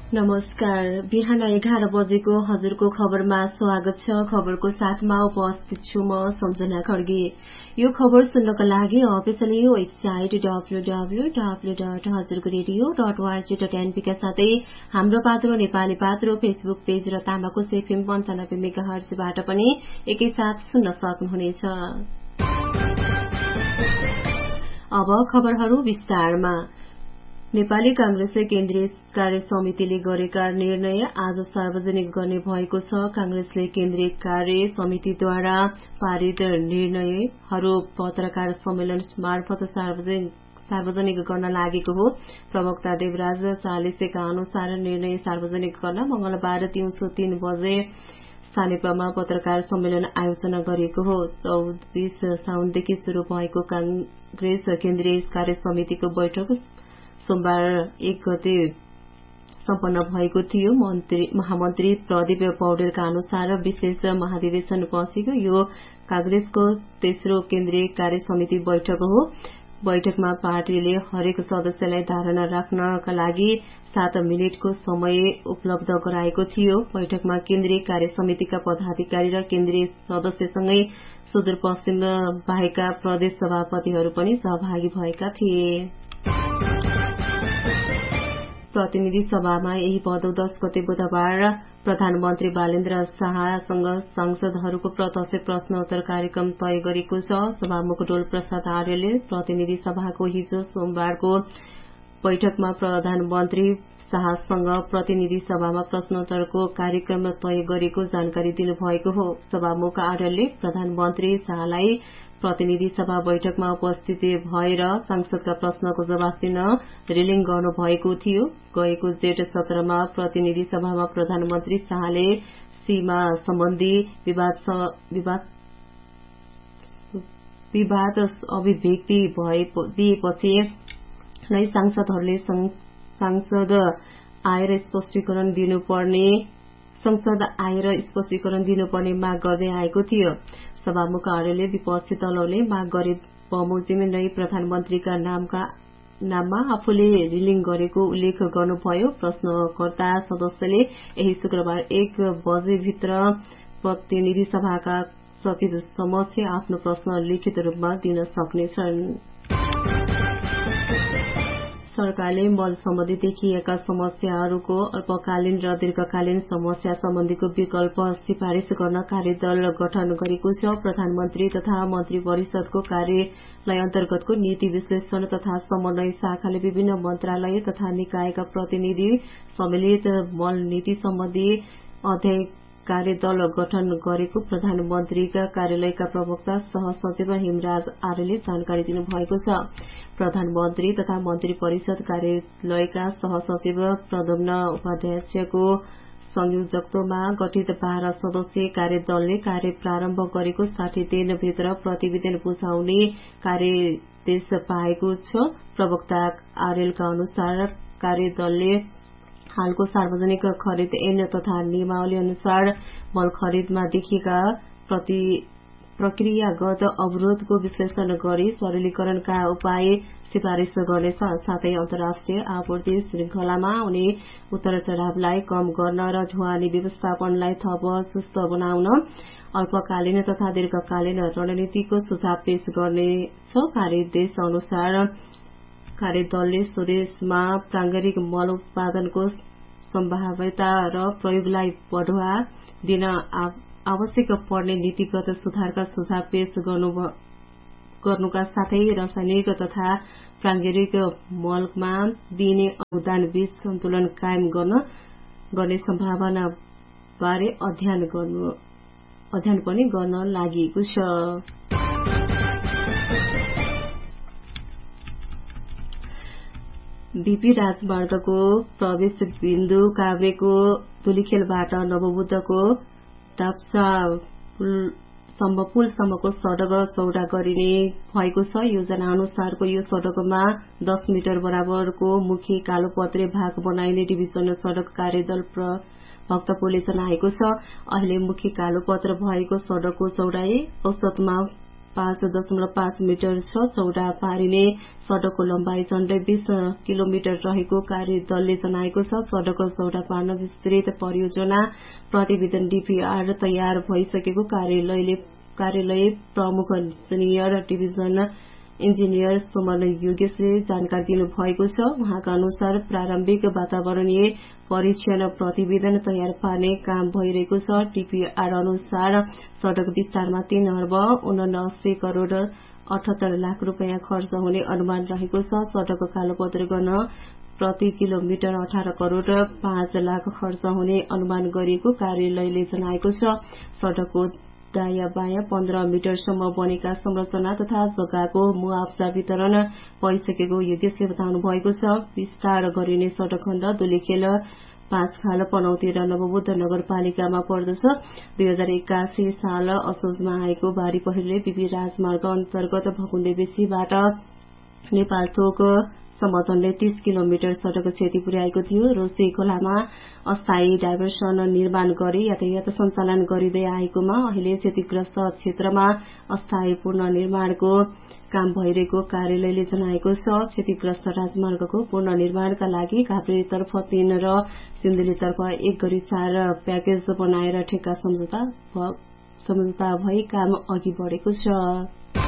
नमस्कार। बिहान 11 बजेको हजुरको खबरमा स्वागत छ। खबरको साथमा उपस्थित छु म सम्झना खड्गे। यो खबर सुन्नका लागि अफिसियल वेबसाइट www.hazurkoradio.org.np का साथै हाम्रो पात्रो नेपाली पात्रो फेसबुक पेज र तामाकोस एफएम 95 मेगाहर्जबाट पनि एकैसाथ सुन्न सक्नुहुनेछ। अब खबरहरू विस्तारमा। नेपाली कांग्रेसले केन्द्रीय कार्य समितिले गरेका निर्णय आज सार्वजनिक गर्ने भएको छ। कांग्रेसले केन्द्रीय कार्य समितिद्वारा पारित निर्णयहरू पत्रकार सम्मेलन मार्फत सार्वजनिक गर्न लागेको हो। प्रवक्ता देवराज चालिसेका अनुसार निर्णय सार्वजनिक गर्न मंगलबार दिउँसो 3 बजे सानेपामा पत्रकार सम्मेलन आयोजना गरिएको हो। 24 साउनदेखि शुरू भएको कांग्रेस केन्द्रीय कार्य समितिको बैठक सोमबार 1 गते सम्पन्न भएको थियो। महामन्त्री प्रदीप पौडेलका अनुसार विशेष महाधिवेशन पछिको यो कांग्रेसको तेस्रो केन्द्रीय कार्य समिति बैठक हो। बैठकमा पार्टीले हरेक सदस्यलाई धारणा राख्नका लागि 7 मिनेटको समय उपलब्ध गराएको थियो। बैठकमा केन्द्रीय कार्य समितिका पदाधिकारी र केन्द्रीय सदस्यसँगै सुदूरपश्चिम बाहेकका प्रदेश सभापतिहरू पनि सहभागी भएका थिए। प्रतिनिधि सभामा यही भदौ 10 गते बुधबार प्रधानमन्त्री बालेन्द्र शाहसँग सांसदहरूको प्रत्यक्ष प्रश्नोत्तर कार्यक्रम तय गरेको छ। सभामुख डोल प्रसाद आर्यले प्रतिनिधि सभाको हिजो सोमबारको बैठकमा प्रधानमन्त्री शाहसँग प्रतिनिधि सभामा प्रश्नोत्तरको कार्यक्रम तय गरेको जानकारी दिनुभएको हो। सभामुख आर्यले प्रधानमन्त्री शाहलाई प्रतिनिधि सभा बैठकमा उपस्थित भएर सांसदका प्रश्नको जवाफ दिन रिलिङ गर्नुभएको थियो। गएको जेठ सत्रमा प्रतिनिधि सभामा प्रधानमन्त्री शाहले सीमा सम्बन्धी विवाद अभिव्यक्ति दिएपछि नै सांसद आएर स्पष्टीकरण दिनुपर्ने माग गर्दै आएको थियो। सभामुख आर्यले विपक्षी दलहरूले माग गरे बमोजिम नै प्रधानमन्त्रीका नाममा आफूले रिलिङ गरेको उल्लेख गर्नुभयो। प्रश्नकर्ता सदस्यले यही शुक्रबार 1 बजेभित्र प्रतिनिधि सभाका सचिव समक्ष आफ्नो प्रश्न लिखित रूपमा दिन सक्नेछन्। सरकारले मल सम्बन्धी देखिएका समस्याहरूको अल्पकालीन र दीर्घकालीन समस्या सम्बन्धीको विकल्प सिफारिश गर्न कार्यदल गठन गरेको छ। प्रधानमन्त्री तथा मन्त्री परिषदको कार्यालय अन्तर्गतको नीति विश्लेषण तथा समन्वय शाखाले विभिन्न मन्त्रालय तथा निकायका प्रतिनिधि सम्मिलित मल नीति सम्बन्धी अध्ययन कार्यदल गठन गरेको प्रधानमन्त्रीका कार्यालयका प्रवक्ता सहसचिव हेमराज आर्यले जानकारी दिनुभएको छ। प्रधानमन्त्री तथा मन्त्री परिषद कार्यालयका सहसचिव प्रद्युम्न उपाध्यायको संयोजकत्वमा गठित 12 सदस्यीय कार्यदलले कार्य प्रारम्भ गरेको 60 दिनभित्र प्रतिवेदन बुझाउने कार्यदेश पाएको छ। प्रवक्ता आर्यलका अनुसार कार्यदलले हालको सार्वजनिक खरिद ऐन तथा नियमावली अनुसार मल खरिदमा देखिएका प्रक्रियागत अवरोधको विश्लेषण गरी सरलीकरणका उपाय सिफारिश गर्नेछ। साथै अन्तर्राष्ट्रिय आपूर्ति श्रृंखलामा हुने उतार चढ़ावलाई कम गर्न र ढुवानी व्यवस्थापनलाई थप चुस्त बनाउन अल्पकालीन तथा दीर्घकालीन रणनीतिको सुझाव पेश गर्नेछ। कार्यदेश अनुसार कार्यदलले स्वदेशमा प्रांगिक मल उत्पादनको सम्भाव्यता र प्रयोगलाई बढ़ावा दिन आवश्यक पर्ने नीतिगत सुधारका सुझाव पेश गर्नुका साथै रासायनिक तथा प्रांगिक मलमा दिइने अनुदान बीच सन्तुलन कायम गर्ने सम्भावना बारे अध्ययन पनि गर्न लागेको छ। बीपी राजमार्गको प्रवेश बिन्दु काभ्रेको धुलीखेलबाट नवबुद्धको दाप्चा पुलसम्मको सड़क चौड़ा गरिने भएको छ। योजना अनुसारको यो सड़कमा 10 मिटर बराबरको मुख्य कालोपत्रे भाग बनाइने डिभिजन सड़क कार्यदल भक्तपुरले जनाएको छ। अहिले मुख्य कालोपत्र भएको सड़कको चौड़ाई औसतमा 5.5 मिटर छ चौडा पारिने सड़कको लम्बाई झण्डै 20 किलोमिटर रहेको कार्यदलले जनाएको छ। सड़क चौडा पार्न विस्तृत परियोजना प्रतिवेदन डीपीआर तयार भइसकेको कार्यालय प्रमुख सिनियर डिभिजन इन्जिनियर सोमल योगेशले जानकारी दिनुभएको छ। उहाँका अनुसार प्रारम्भिक वातावरणीय परीक्षण प्रतिवेदन तयार पार्ने काम भइरहेको छ। डीपीआर अनुसार सड़क विस्तारमा 3 अर्ब 79 करोड़ 78 लाख रुपियाँ खर्च हुने अनुमान रहेको छ। सड़क कालोपत्र गर्न प्रति किलोमिटर 18 करोड़ 5 लाख खर्च हुने अनुमान गरिएको कार्यालयले जनाएको छ। सड़कको दायाँ बायाँ 15 मिटरसम्म बनेका संरचना तथा जग्गाको मुआवजा वितरण भइसकेको योगेशले बताउनु भएको छ। विस्तार गरिने सड़क खण्ड दुलीखेल 5 खाल पनौती र नवबुद्ध नगरपालिकामा पर्दछ। 2081 साल असोजमा आएको बारी पहिरोले बीबी राजमार्ग अन्तर्गत भकुण्डे बेसीबाट नेपाल थोक सम्म झण्डै 30 किलोमिटर सड़क क्षति पुर्याएको थियो। रोसी खोलामा अस्थायी डाइभर्सन निर्माण गरी यातायात सञ्चालन गरिँदै आएकोमा अहिले क्षतिग्रस्त क्षेत्रमा अस्थायी पुनर्निर्माणको काम भइरहेको कार्यालयले जनाएको छ। क्षतिग्रस्त राजमार्गको पुनर्निर्माणका लागि काभ्रेतर्फ 3 र सिन्धुलीतर्फ 1 गरी 4 प्याकेज बनाएर ठेक्का सम्झौता भई काम अघि बढेको छ।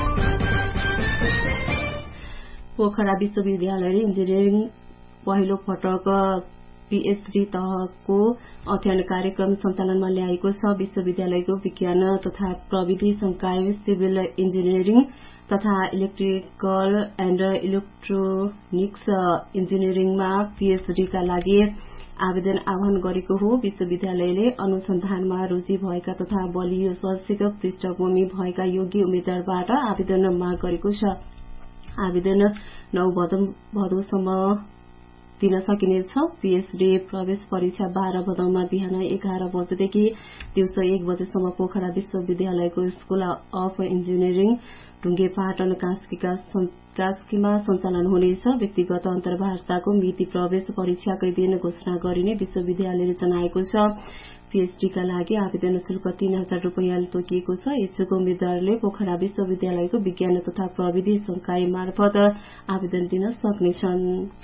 पोखरा विश्वविद्यालयले इन्जिनियरिङ पहिलो पटक पीएचडी तहको अध्ययन कार्यक्रम सञ्चालनमा ल्याएको छ। विश्वविद्यालयको विज्ञान तथा प्रविधि संकाय सिभिल इन्जिनियरिङ तथा इलेक्ट्रिकल एण्ड इलेक्ट्रोनिक्स इन्जिनियरिङमा पीएचडीका लागि आवेदन आह्वान गरेको हो। विश्वविद्यालयले अनुसन्धानमा रुचि भएका तथा बलियो शैक्षिक पृष्ठभूमि भएका योग्य उम्मेद्वारबाट आवेदन माग गरेको छ। आवेदन 9 भदौसम्म दिन सकिनेछ। पीएचडी प्रवेश परीक्षा 12 भदौमा बिहान 11 बजेदेखि दिउँसो 1 बजेसम्म पोखरा विश्वविद्यालयको स्कुल अफ इन्जिनियरिङ ढुङ्गेपाटन कास्कीमा सञ्चालन हुनेछ। व्यक्तिगत अन्तर्वार्ताको मिति प्रवेश परीक्षाकै दिन घोषणा गरिने विश्वविद्यालयले जनाएको छ। पीएचडीका लागि आवेदन शुल्क 3000 रुपियाँ तोकिएको छ। इच्छुक उम्मेद्वारले पोखरा विश्वविद्यालयको विज्ञान तथा प्रविधि संकाय मार्फत आवेदन दिन सक्नेछन्।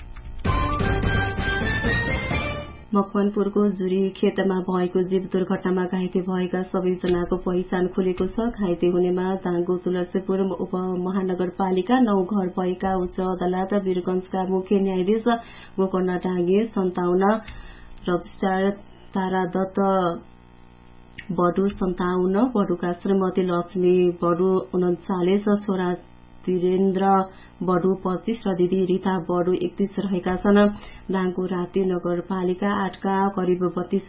मकवानपुरको जुरी खेतमा भएको जीव दुर्घटनामा घाइते भएका सबैजनाको पहिचान खुलेको छ। घाइते हुनेमा दाङको तुलसीपुर उपमहानगरपालिका 9 घर भएका उच्च अदालत वीरगंजका मुख्य न्यायाधीश गोकर्ण डाँगे 57, रजिस्ट्रार तारादत्त बडु 57, बडुका श्रीमती लक्ष्मी बडु 39, छोरा वीरेन्द्र बडु 25 र दिदी रीता बडु 31 रहेका छन्। दाङको राती नगरपालिका 8 का करिब 32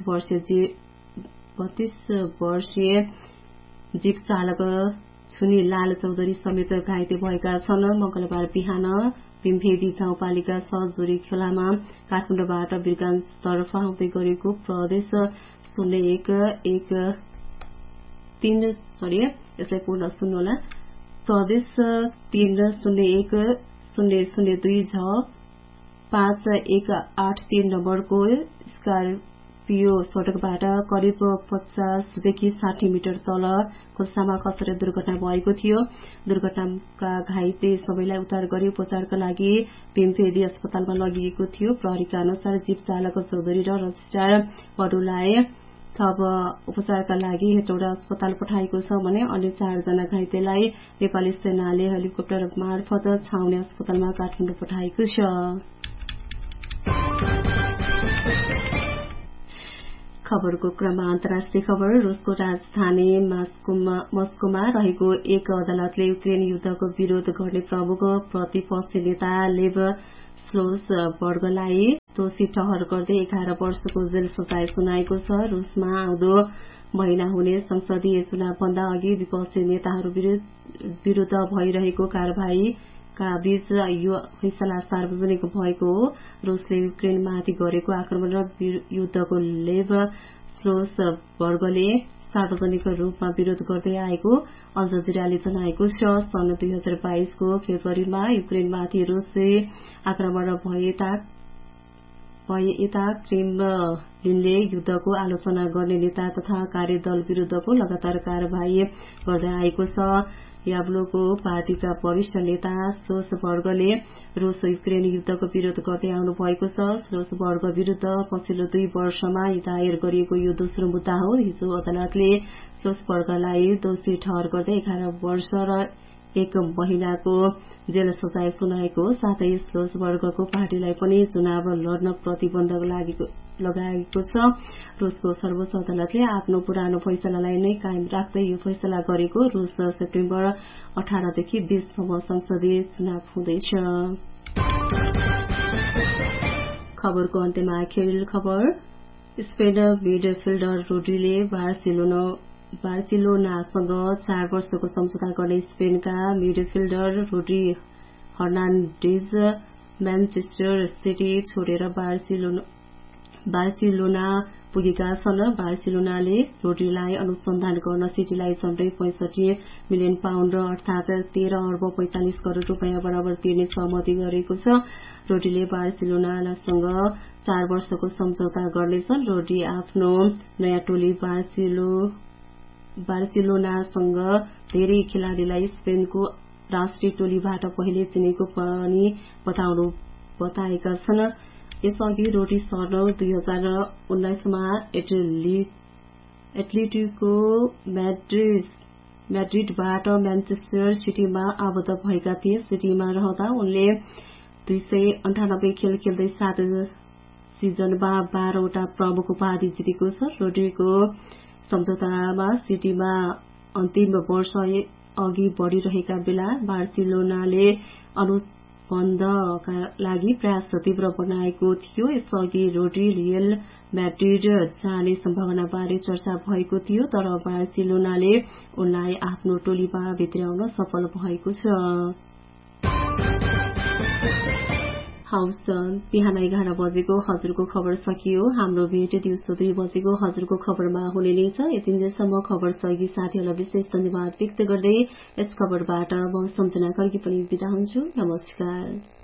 वर्षीय जीप चालक छुनी लाल चौधरी समेत घाइते भएका छन्। मंगलबार बिहान भीमभेदी गाउँपालिका 6 जोरी खोलामा काठमाडौँबाट वीरगंजतर्फ आउँदै गरेको प्रदेश 301-002 झ 5183 नम्बरको स्कर्पियो सड़कबाट करिब 50 देखि 60 मिटर तल खोल्सामा खसेर दुर्घटना भएको थियो। दुर्घटनाका घाइते सबैलाई उद्धार गरी उपचारका लागि भीमभेदी अस्पतालमा लगिएको थियो। प्रहरीका अनुसार जीप चालक चौधरी र रजिस्ट्रार बडुलाई थप उपचारका लागि हेटौडा अस्पताल पठाएको छ भने अन्य 4 जना घाइतेलाई नेपाली सेनाले हेलिकप्टर मार्फत छाउने अस्पतालमा काठमाडौँ पठाएको छ। खबरको क्रममा अन्तर्राष्ट्रिय खबर। रूसको राजधानी मस्कोमा रहेको एक अदालतले युक्रेन युद्धको विरोध गर्ने प्रमुख प्रतिपक्षी नेता लेभ स्लोसबर्गलाई दोषी ठहर गर्दै 11 वर्षको जेल सजाय सुनाएको छ। रूसमा आउँदो महिना हुने संसदीय चुनावभन्दा अघि विपक्षी नेताहरू विरूद्ध भइरहेको कारबाहीका बीच यो फैसला सार्वजनिक भएको हो। रूसले युक्रेनमाथि गरेको आक्रमण र युद्धको लेभ स्लोसबर्गले सार्वजनिक रूपमा विरोध गर्दै आएको अल जजिराले जनाएको छ। सन् 2022 को फेब्रुअरीमा युक्रेनमाथि रूसी आक्रमण भए यता क्रेमलिनले युद्धको आलोचना गर्ने नेता तथा कार्यदल विरूद्धको लगातार कारबाही गर्दै आएको छ। याब्लोको पार्टीका वरिष्ठ नेता सोसबर्गले रूस युक्रेन युद्धको विरोध गर्दै आउनु भएको छ। सोसबर्ग विरूद्ध पछिल्लो 2 वर्षमा दायर गरिएको यो दोस्रो मुद्दा हो। हिजो अदालतले सोसबर्गलाई दोषी ठहर गर्दै 11 वर्ष र 1 महिनाको जेल सजाय सुनाएको, साथै सोसबर्गको पार्टीलाई पनि चुनाव लड्न प्रतिबन्ध लगाएको छ। रूसको सर्वोच्च अदालतले आफ्नो पुरानो फैसलालाई नै कायम राख्दै यो फैसला गरेको। रूस सेप्टेम्बर 18 देखि 20 सम्म संसदीय चुनाव हुँदैछ। खबरको अन्त्यमा खेल खबर। स्पेन मिडफिल्डर रोड्रीले बार्सिलोनासँग 4 वर्षको सम्झौता गर्ने स्पेनका मिडफिल्डर रोड्री हर्नान्डेज म्यानचेस्टर सिटी छोडेर बार्सिलोना पुगेका छन्। बार्सिलोनाले रोड्रीलाई अनुसन्धान गर्न सिटीलाई झण्डै 65 मिलियन पाउन्ड अर्थात 13 अर्ब 45 करोड़ रुपियाँ बराबर तिर्ने सहमति गरेको छ। रोड्रीले बार्सिलोनासँग 4 वर्षको सम्झौता गर्नेछन्। रोड्री आफ्नो नयाँ टोली बार्सिलोनासँग धेरै खेलाड़ीलाई स्पेनको राष्ट्रिय टोलीबाट पहिले चिनेको पनि बताएका छन्। यसअघि रोड्री सन् 2019 मा एटलेटिको म्याड्रिडबाट म्यानचेस्टर सिटीमा आबद्ध भएका थिए। सिटीमा रहँदा उनले 298 खेल खेल्दै 7 सिजनमा 12 वटा प्रमुख उपाधि जितेको छ। रोड्रीको सम्झौतामा सिटीमा अन्तिम वर्ष अघि बढ़िरहेका बेला बार्सिलोनाले अनुबन्धका लागि प्रयास तीव्र बनाएको थियो। यसअघि रोड्री रियल म्याड्रिड जाने सम्भावनाबारे चर्चा भएको थियो, तर बार्सिलोनाले उनलाई आफ्नो टोलीमा भित्र्याउन सफल भएको छ। हवस् त, बिहान 11 बजेको हजुरको खबर सकियो। हाम्रो भेट दिउँसो 2 बजेको हजुरको खबरमा हुने नै छ। यतिन्जेलसम्म खबर सहयोगी साथीहरूलाई विशेष धन्यवाद व्यक्त गर्दै यस खबरबाट म सम्झना खड्की पनि बिदा हुन्छु। नमस्कार।